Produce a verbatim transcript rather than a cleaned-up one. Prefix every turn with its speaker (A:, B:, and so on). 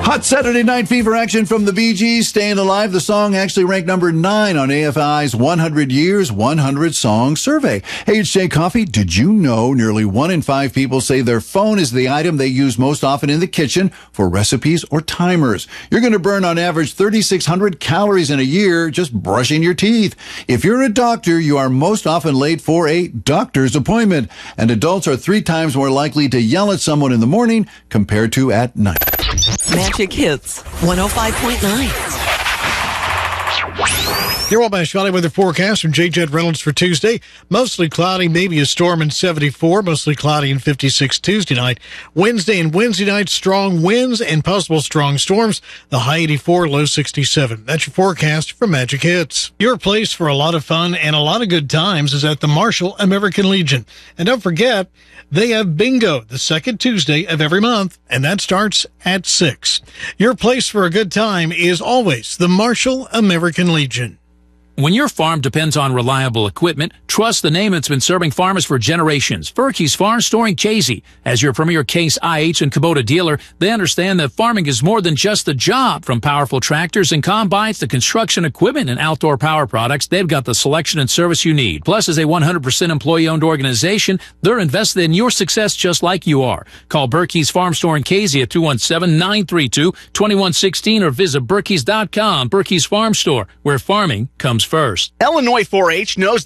A: Hot Saturday Night Fever action from the Bee Gees, Staying Alive. The song actually ranked number nine on A F I's one hundred years, one hundred Songs survey. Hey, it's Jay Coffey. Did you know nearly one in five people say their phone is the item they use most often in the kitchen for recipes or timers? You're going to burn on average thirty-six hundred calories in a year just brushing your teeth. If you're a doctor, you are most often late for a doctor's appointment. And adults are three times more likely to yell at someone in the morning compared to at night.
B: Magic Hits one oh five point nine.
C: Your Wabash Valley weather forecast from J. Jed Reynolds for Tuesday. Mostly cloudy, maybe a storm in seventy-four. Mostly cloudy in fifty-six Tuesday night. Wednesday and Wednesday night, strong winds and possible strong storms. The high eighty-four, low sixty-seven. That's your forecast for Magic Hits. Your place for a lot of fun and a lot of good times is at the Marshall American Legion. And don't forget, they have bingo the second Tuesday of every month, and that starts at six. Your place for a good time is always the Marshall American Legion.
D: When your farm depends on reliable equipment, trust the name that's been serving farmers for generations. Berkey's Farm Storing Casey. As your premier Case I H and Kubota dealer, they understand that farming is more than just a job. From powerful tractors and combines to construction equipment and outdoor power products, they've got the selection and service you need. Plus, as a one hundred percent employee-owned organization, they're invested in your success just like you are. Call Berkey's Farm Storing Casey at two one seven, nine three two, two one one six or visit Berkeys dot com. Berkey's Farm Store, where farming comes first.
E: Illinois four H knows